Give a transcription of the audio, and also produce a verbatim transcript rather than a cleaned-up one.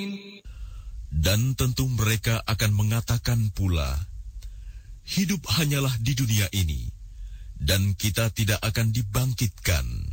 Dan tentu mereka akan mengatakan pula, hidup hanyalah di dunia ini, dan kita tidak akan dibangkitkan.